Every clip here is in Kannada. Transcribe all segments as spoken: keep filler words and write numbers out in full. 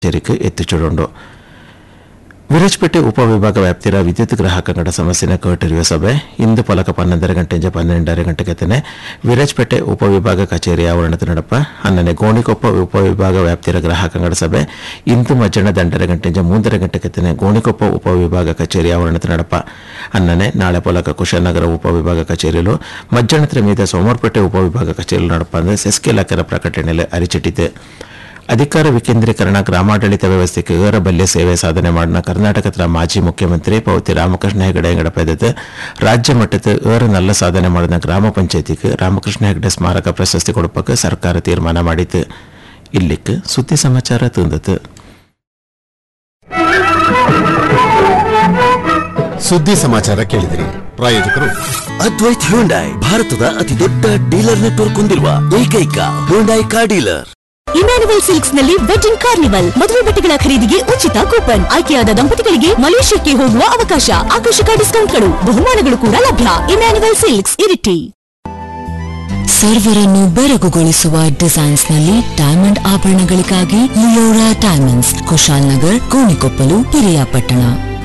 ಕಚೇರಿಗೆ ಎತ್ತಿಚೂಡುಂಡು. ವಿರಾಜಪೇಟೆ ಉಪವಿಭಾಗ ವ್ಯಾಪ್ತಿಯ ವಿದ್ಯುತ್ ಗ್ರಾಹಕಗಳ ಸಮಸ್ಯೆನ ಕೇಟರಿಯುವ ಸಭೆ ಇಂದು ಪಲಕ ಪನ್ನೊಂದರ ಗಂಟೆಯಿಂದ ಪನ್ನೆರಡರ ಗಂಟೆಗೆ ವಿರಾಜಪೇಟೆ ಉಪವಿಭಾಗ ಕಚೇರಿ ಆವರಣದ ನಡಪ ಅನ್ನನೆ ಗೋಣಿಕೊಪ್ಪ ಉಪವಿಭಾಗ ವ್ಯಾಪ್ತಿಯ ಗ್ರಾಹಕಗಳ ಸಭೆ ಇಂದು ಮಧ್ಯಾಹ್ನ ದಂಡರ ಗಂಟೆಯಿಂದ ಮೂರರ ಗಂಟೆಗೆ ಗೋಣಿಕೊಪ್ಪ ಉಪವಿಭಾಗ ಕಚೇರಿ ಆವರಣದ ನಡಪ ಅನ್ನನೆ ನಾಳೆ ಪಲಕ ಕುಶಾಲನಗರ ಉಪವಿಭಾಗ ಕಚೇರಿಯಲ್ಲೂ ಮಧ್ಯಾಹ್ನದ ಮೀದ ಸೋಮವಾರಪೇಟೆ ಉಪವಿಭಾಗ ಕಚೇರಿಯಲ್ಲಿ ನಡಪ ಅಂದರೆ ಸೆಸ್ಕೆ ಇಲಾಖೆಯ ಪ್ರಕಟಣೆಯಲ್ಲಿ ಅರಿಚಿಟ್ಟಿದೆ. ಅಧಿಕಾರ ವಿಕೇಂದ್ರೀಕರಣ ಗ್ರಾಮಾಡಳಿತ ವ್ಯವಸ್ಥೆಗೆ ಏರ ಬಲ್ಯ ಸೇವೆ ಸಾಧನೆ ಮಾಡಿದ ಕರ್ನಾಟಕದ ಮಾಜಿ ಮುಖ್ಯಮಂತ್ರಿ ಪೌತಿ ರಾಮಕೃಷ್ಣ ಹೆಗಡೆ ಗಡಪದ ರಾಜ್ಯ ಮಟ್ಟದ ಏರ ನಲ್ಲ ಸಾಧನೆ ಮಾಡಿದ ಗ್ರಾಮ ಪಂಚಾಯತಿಗೆ ರಾಮಕೃಷ್ಣ ಹೆಗಡೆ ಸ್ಮಾರಕ ಪ್ರಶಸ್ತಿ ಕೊಡಪಕ್ಕೆ ಸರ್ಕಾರ ತೀರ್ಮಾನ ಮಾಡಿತು. ಇಲ್ಲಿಕ್ಕೆ ಸುದ್ದಿ ಸಮಾಚಾರ ತಂದತು. ಸುದ್ದಿ ಸಮಾಚಾರ ಕೇಳಿದಿರಿ. ಪ್ರಾಯೋಜಕರು ಅದ್ವೈತ್ ಹ್ಯುಂಡೈ, ಭಾರತದ ಅತಿ ದೊಡ್ಡ ಡೀಲರ್ ನೆಟ್ವರ್ಕ್ ಹೊಂದಿರುವ ಏಕೈಕ Hyundai car dealer. Immanuel silks ನಲ್ಲಿ ವೆಡ್ಡಿಂಗ್ ಕಾರ್ನಿವಲ್, ಮದುವೆ ಬಟ್ಟೆಗಳ ಖರೀದಿಗೆ ಉಚಿತ ಕೂಪನ್, ಆಯ್ಕೆಯಾದ ದಂಪತಿಗಳಿಗೆ ಮಲೇಷ್ಯಾಕ್ಕೆ ಹೋಗುವ ಅವಕಾಶ, ಆಕರ್ಷಕ ಡಿಸ್ಕೌಂಟ್ಗಳು, ಬಹುಮಾನಗಳು ಕೂಡ ಲಭ್ಯ. Immanuel silks, Iritty. ಸರ್ವರನ್ನು ಬೆರಗುಗೊಳಿಸುವ ಡಿಸೈನ್ಸ್ ನಲ್ಲಿ diamond ಆಭರಣಗಳಿಗಾಗಿ Leora diamonds, Kushalnagar, Gonikoppal, Piriyapatna.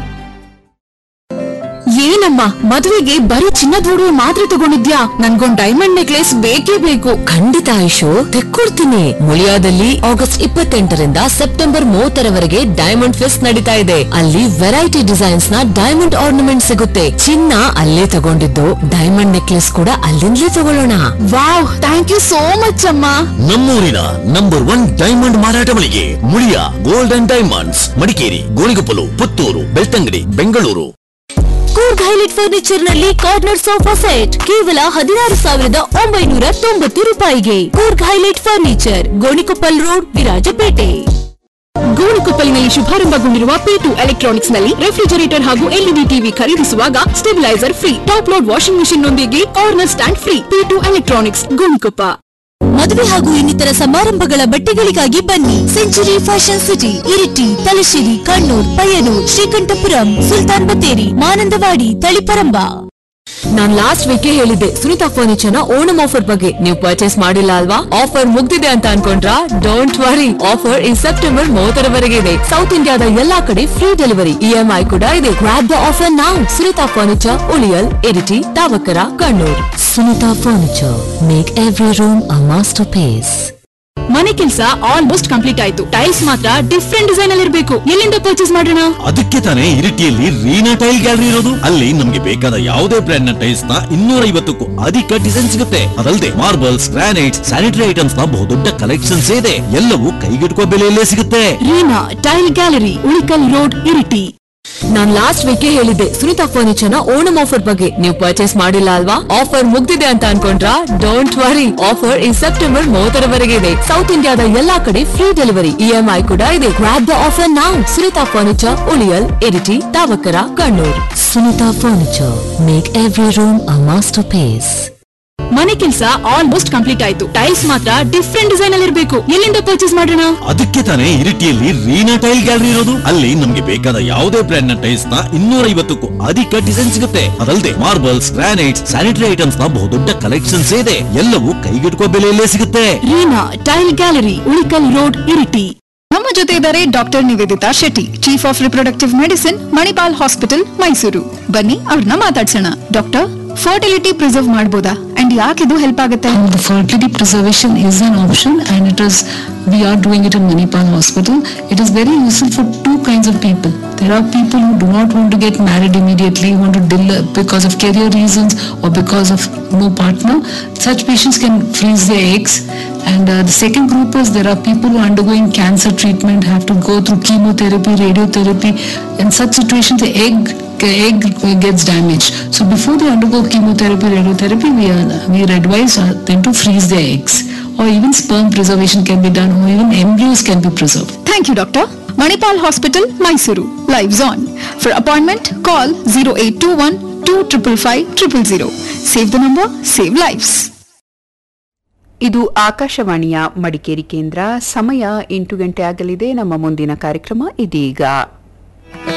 ಏನಮ್ಮ ಮದುವೆಗೆ ಬರೀ ಚಿನ್ನದ ಒಡವೆ ಮಾತ್ರ ತಗೊಂಡಿದ್ಯಾ? ನನ್ಗೊಂದ್ ಡೈಮಂಡ್ ನೆಕ್ಲೆಸ್ ಬೇಕೇ ಬೇಕು. ಖಂಡಿತ ಆಯುಷು, ತೆಕ್ಕೊಡ್ತೀನಿ. ಮುಳಿಯಾದಲ್ಲಿ ಆಗಸ್ಟ್ ಇಪ್ಪತ್ತೆಂಟರಿಂದ ಸೆಪ್ಟೆಂಬರ್ ಮೂವತ್ತರವರೆಗೆ ಡೈಮಂಡ್ ಫೆಸ್ಟ್ ನಡೀತಾ ಇದೆ. ಅಲ್ಲಿ ವೆರೈಟಿ ಡಿಸೈನ್ಸ್ ನ ಡೈಮಂಡ್ ಆರ್ನಮೆಂಟ್ ಸಿಗುತ್ತೆ. ಚಿನ್ನ ಅಲ್ಲೇ ತಗೊಂಡಿದ್ದು, ಡೈಮಂಡ್ ನೆಕ್ಲೆಸ್ ಕೂಡ ಅಲ್ಲಿಂದಲೇ ತಗೊಳ್ಳೋಣ. Wow, thank you so much ಅಮ್ಮ. ನಮ್ಮೂರಿನ ನಂಬರ್ ಒನ್ ಡೈಮಂಡ್ ಮಾರಾಟ ಮಳಿಗೆ Muliya gold and diamonds, Madikeri, Gonikoppal, Puttur, Belthangady, Bengaluru. Coorg highlight furniture ನಲ್ಲಿ ಕಾರ್ನರ್ ಸೋಫಾ ಸೆಟ್ ಕೇವಲ ಹದಿನಾರು ಸಾವಿರದ ಒಂಬೈನೂರ ತೊಂಬತ್ತು ರೂಪಾಯಿಗೆ. Coorg highlight furniture, Gonikoppal road, Virajpet. ಗೋಣಿಕೊಪ್ಪಲಿನಲ್ಲಿ ಶುಭಾರಂಭಗೊಂಡಿರುವ P to electronics ನಲ್ಲಿ ರೆಫ್ರಿಜರೇಟರ್ ಹಾಗೂ ಎಲ್ಇಡಿ ಟಿವಿ ಖರೀದಿಸುವಾಗ stabiliser free, top load washing machine ನೊಂದಿಗೆ corner stand free. P to electronics, Gonikoppa. ಮದುವೆ ಹಾಗೂ ಇನ್ನಿತರ ಸಮಾರಂಭಗಳ ಬಟ್ಟೆಗಳಿಗಾಗಿ ಬನ್ನಿ century fashion city, Iritty, Thalassery, Kannur, Payyanur, Sreekandapuram, Sultan Battery, Manandavadi, Taliparamba. ನಾನ್ ಲಾಸ್ಟ್ ವೀಕ್ ಹೇಳಿದ್ದೆ ಸುನಿತಾ ಫರ್ನಿಚರ್ ನ ಓಣಂ ಆಫರ್ ಬಗ್ಗೆ. ನೀವು ಪರ್ಚೇಸ್ ಮಾಡಿಲ್ಲ ಅಲ್ವಾ? ಆಫರ್ ಮುಗ್ದಿದೆ ಅಂತ ಅನ್ಕೊಂಡ್ರಾ? ಡೋಂಟ್ ವರಿ, ಆಫರ್ ಈ ಸೆಪ್ಟೆಂಬರ್ ಮೂವತ್ತರವರೆಗೆ ಇದೆ. ಸೌತ್ ಇಂಡಿಯಾದ ಎಲ್ಲಾ ಕಡೆ ಫ್ರೀ ಡೆಲಿವರಿ, ಇಎಂಐ ಕೂಡ ಇದೆ. Grab the offer now. Sunita furniture, ಉಳಿಯಲ್, Iritty, ತಾವಕರ, Kannur. Sunita furniture, make every room a master piece. ಮನೆ ಕೆಲಸ ಆಲ್ಮೋಸ್ಟ್ ಕಂಪ್ಲೀಟ್ ಆಯ್ತು. ಟೈಲ್ಸ್ ಮಾತ್ರ ಡಿಫ್ರೆಂಟ್ ಡಿಸೈನ್ ಅಲ್ಲಿ ಇರಬೇಕು. ಎಲ್ಲಿಂದ ಪರ್ಚೇಸ್ ಮಾಡೋಣ? ಅದಕ್ಕೆ ತಾನೇ ಇರಿಟಿಯಲ್ಲಿ ರೀನಾ ಟೈಲ್ ಗ್ಯಾಲರಿ ಇರೋದು. ಅಲ್ಲಿ ನಮ್ಗೆ ಬೇಕಾದ ಯಾವುದೇ ಬ್ರ್ಯಾಂಡ್ ನ ಟೈಲ್ಸ್ ನ ಇನ್ನೂರ ಐವತ್ತಕ್ಕೂ ಅಧಿಕ ಡಿಸೈನ್ ಸಿಗುತ್ತೆ. ಅದಲ್ಲದೆ ಮಾರ್ಬಲ್ಸ್, ಗ್ರಾನೈಟ್ಸ್, ಸ್ಯಾನಿಟರಿ ಐಟಮ್ಸ್ ನ ಬಹುದೊಡ್ಡ ಕಲೆಕ್ಷನ್ಸ್ ಇದೆ. ಎಲ್ಲವೂ ಕೈಗೆಟುಕುವ ಬೆಲೆಯಲ್ಲೇ ಸಿಗುತ್ತೆ. Reena tail gallery, Ulikkal road, Iritty. ನಾನ್ ಲಾಸ್ಟ್ ವೀಕ್ ಹೇಳಿದ್ದೆ ಸುನಿತಾ ಫರ್ನಿಚರ್ ನ ಓಣಂ ಆಫರ್ ಬಗ್ಗೆ. ನೀವು ಪರ್ಚೇಸ್ ಮಾಡಿಲ್ಲ ಅಲ್ವಾ? ಆಫರ್ ಮುಗ್ದಿದೆ ಅಂತ ಅನ್ಕೊಂಡ್ರಾ? ಡೋಂಟ್ ವರಿ, ಆಫರ್ ಈ ಸೆಪ್ಟೆಂಬರ್ ಮೂವತ್ತರವರೆಗೆ ಇದೆ. ಸೌತ್ ಇಂಡಿಯಾದ ಎಲ್ಲಾ ಕಡೆ ಫ್ರೀ ಡೆಲಿವರಿ, ಇಎಂಐ ಕೂಡ ಇದೆ. Grab the offer now. Sunita furniture, ಉಳಿಯಲ್, Iritty, ತಾವಕರ, Kannur. Sunita furniture, make every room a master piece. ಮನೆ ಕೆಲಸ ಆಲ್ಮೋಸ್ಟ್ ಕಂಪ್ಲೀಟ್ ಆಯ್ತು. ಟೈಲ್ಸ್ ಮಾತ್ರ ಡಿಫ್ರೆಂಟ್ ಡಿಸೈನ್ ಅಲ್ಲಿ ಇರಬೇಕು. ಎಲ್ಲಿಂದ ಪರ್ಚೇಸ್ ಮಾಡೋಣ? ಅದಕ್ಕೆ ತಾನೇ ಇರಿಟಿಯಲ್ಲಿ ರೀನಾ ಟೈಲ್ ಗ್ಯಾಲರಿ ಇರೋದು. ಅಲ್ಲಿ ನಮ್ಗೆ ಬೇಕಾದ ಯಾವುದೇ ಬ್ರ್ಯಾಂಡ್ ನ ಟೈಲ್ಸ್ ನ ಇನ್ನೂರ ಐವತ್ತಕ್ಕೂ ಅಧಿಕ ಡಿಸೈನ್ ಸಿಗುತ್ತೆ. ಅದಲ್ಲದೆ ಮಾರ್ಬಲ್ಸ್, ಗ್ರಾನೈಟ್ಸ್, ಸ್ಯಾನಿಟರಿ ಐಟಮ್ಸ್ ನ ಬಹುದೊಡ್ಡ ಕಲೆಕ್ಷನ್ಸ್ ಇದೆ. ಎಲ್ಲವೂ ಕೈಗೆಟುಕುವ ಬೆಲೆಯಲ್ಲೇ ಸಿಗುತ್ತೆ. Reena tail gallery, Ulikkal road, Iritty. ನಮ್ಮ ಜೊತೆ ಇದ್ದಾರೆ doctor Nivedita Shetty, chief of reproductive medicine, Manipal hospital, Mysuru. ಬನ್ನಿ ಅವ್ರನ್ನ ಮಾತಾಡ್ಸೋಣ. ಡಾಕ್ಟರ್, ಫರ್ಟಿಲಿಟಿ ಪ್ರಿಸರ್ವ್ ಮಾಡಬಹುದಾ ಅಂಡ್ ಯಾಕೆ ಇದು ಹೆಲ್ಪ್ ಆಗುತ್ತೆ? The fertility preservation is an option and it is we are doing it in Manipal Hospital. It is very useful for two kinds of people. There are people who do not want to get married immediately, want to delay because of career reasons or because of no partner. Such patients can freeze their eggs. And uh, the second group is there are people who are undergoing cancer treatment, have to go through chemotherapy, radiotherapy. In such situations, the egg egg gets damaged. So before they undergo chemotherapy, radiotherapy, we are we advise uh, them to freeze their eggs. Or even sperm preservation can be done, or even embryos can be preserved. Thank you, doctor. Manipal Hospital, Mysuru. Lives on. For appointment, call zero eight two one two five five zero zero zero. Save the number, save lives. ಇದು ಆಕಾಶವಾಣಿಯ ಮಡಿಕೇರಿ ಕೇಂದ್ರ. ಸಮಯ ಎಂಟು ಗಂಟೆ ಆಗಲಿದೆ. ನಮ್ಮ ಮುಂದಿನ ಕಾರ್ಯಕ್ರಮ ಇದೀಗ.